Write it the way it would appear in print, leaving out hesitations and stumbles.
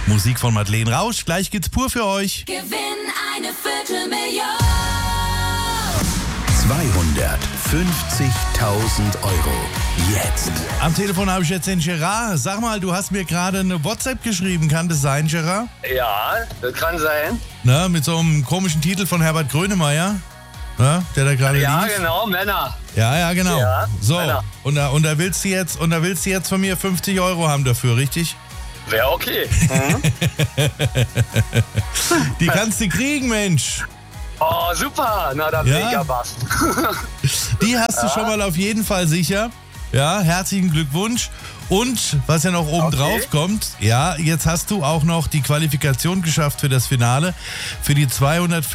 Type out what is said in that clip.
Musik von Madeleine Rausch. Gleich geht's pur für euch. Gewinn eine Viertelmillion. 250.000 Euro. Jetzt. Am Telefon habe ich jetzt den Gerard. Sag mal, du hast mir gerade eine WhatsApp geschrieben. Kann das sein, Gerard? Ja, das kann sein. Na, mit so einem komischen Titel von Herbert Grönemeyer. Ja, der da gerade Ja, lief. genau, Männer. Ja, genau. Ja, so, Männer. und da willst du jetzt von mir 50 Euro haben dafür, richtig? Wäre okay. Die kannst du kriegen, Mensch. Oh, super. Na, da Ja. mega was. Die hast du schon mal auf jeden Fall sicher. Ja, herzlichen Glückwunsch. Und was ja noch oben drauf kommt, ja, jetzt hast du auch noch die Qualifikation geschafft für das Finale, für die 250